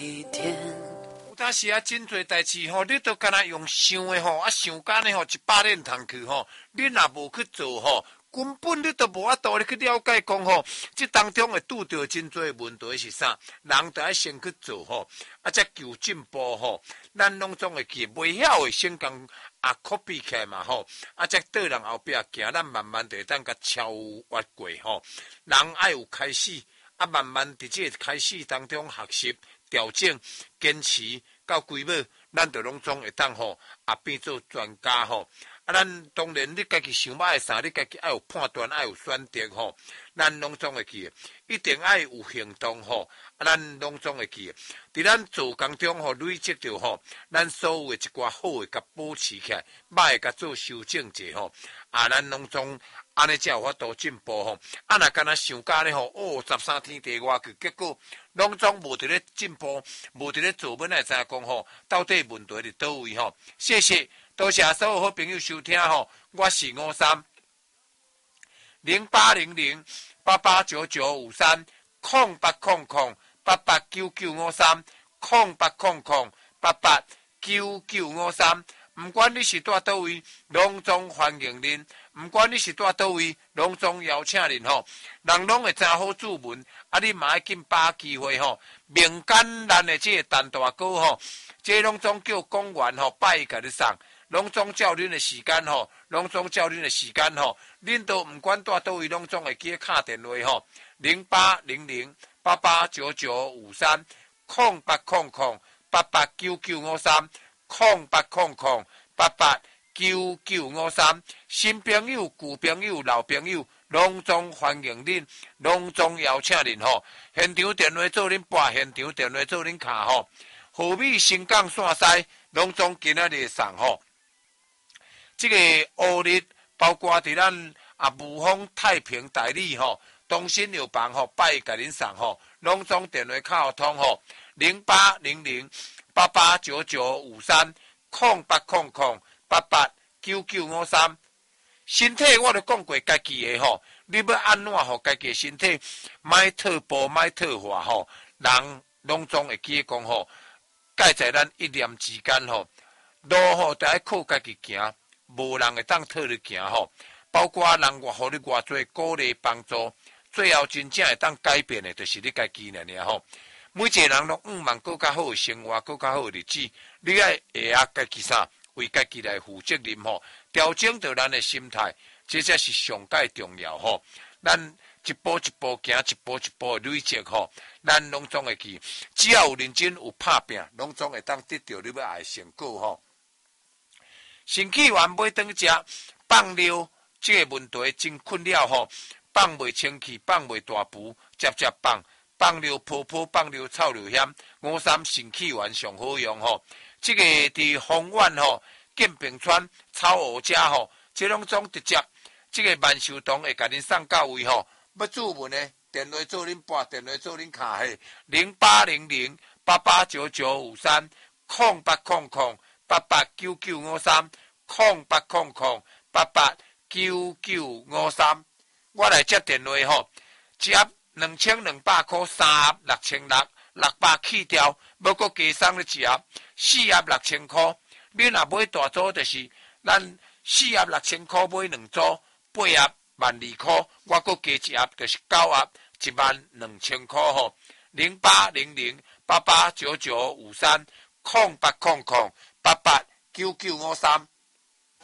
一天。 有当时啊，真侪代志吼，你都敢若用想的吼，想干的吼，100年通去吼，你若无去做吼，根本你都无法度去了解讲吼，这当中会拄到真侪问题是啥？人得先去做吼，才求进步吼。咱拢总会记，袂晓的先讲copy 起来嘛吼，才倒人后壁行，咱慢慢地当甲超越过吼。人爱有开始，慢慢伫这开始当中学习。调整、坚持到规尾，咱就拢总会当吼，变做专家吼。咱当然你家己想要的啥，你家己爱有判断，爱有选择吼。咱拢总会记，一定爱有行动吼。咱拢总会记，伫咱做工中吼，累积着吼，咱所有的一寡好的，甲保持起来，歹的甲做修正者吼。咱拢总安尼才有法度进步吼。若敢若想家咧吼，13天地外去，结果拢总无伫咧进步，无伫咧做，要哪会知影讲吼，到底问题伫倒位吼？谢谢，多谢所有好朋友收听吼，我是53 0800889953 0800889953 0800889953。唔管你是住倒位，拢总欢迎恁；唔管你是住倒位，拢总邀请恁吼。人拢会真好注文，你嘛要紧把握机会吼。民间咱的这个陈大哥吼，这拢总叫公园吼，拜甲你送，拢总照恁的时间吼，拢总照恁的时间吼。恁都唔管住倒位，拢总会记敲电话吼，0800889953 0800889953。0800889953，新朋友、旧朋友、老朋友，拢总欢迎恁，拢总邀请恁吼。现场电话做恁拨，现场电话做恁卡吼。河美新港线西，拢总今仔日送吼。这个乌日包括伫咱雾峰太平代理吼，东新药房吼，拜甲恁送吼，拢总电话卡通吼，0800889953 0800889953。身体我都讲过家己的吼，你要安怎吼家己的身体，莫退步，莫退化吼。人拢总会记讲吼，介在咱一念之间吼，路吼得爱靠家己行，无人会当替你行吼。包括人互你偌济鼓励帮助，最后真正会当改变的，就是你家己尔吼。每一个人拢望更较好的生活，更较好的日子，你爱会家己啥，为家己来负责任吼，调整到咱的心态，这才是上界重要吼。咱一步一步行，一步一步累积吼，咱拢总会去，只要有认真有拍拼，拢总会当得到你要爱的成果吼。身体完买顿食，放尿这个问题真困扰吼，放袂清气，放袂大步，接放。放尿泡泡，放尿臭尿险，53肾气丸上好用吼。这个伫丰苑吼、建平川、草湖遮吼，这拢总直接，这个万寿堂会甲恁送到位吼。要注文呢，电话做恁拨，电话做恁卡嘿，0800889953 0800889953 0800889953。我来接电话吼，接。2200块，3盒6600，600去掉，要搁加送你一盒，4盒6000块。你若买大组，就是咱4盒6000块买2组，8盒12000块，我搁加一盒，就是9盒12000块吼。0800889953 0800889953。